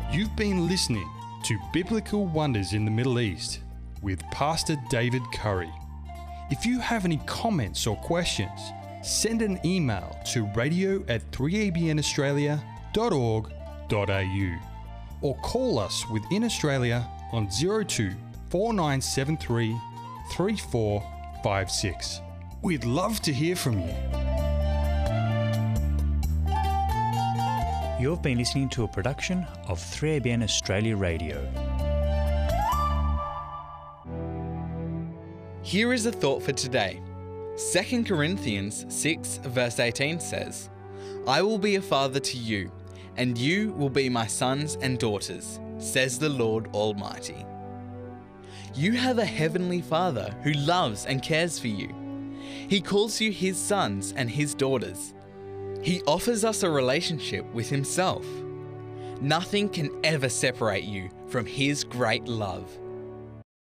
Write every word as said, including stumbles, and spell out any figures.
You've been listening to Biblical Wonders in the Middle East with Pastor David Curry. If you have any comments or questions, send an email to radio at three a b n australia dot org dot a u or call us within Australia on zero two four nine seven three three four five six. We'd love to hear from you. You've been listening to a production of three A B N Australia Radio. Here is a thought for today. Second Corinthians six verse eighteen says, "I will be a father to you, and you will be my sons and daughters, says the Lord Almighty." You have a heavenly Father who loves and cares for you. He calls you his sons and his daughters. He offers us a relationship with himself. Nothing can ever separate you from his great love.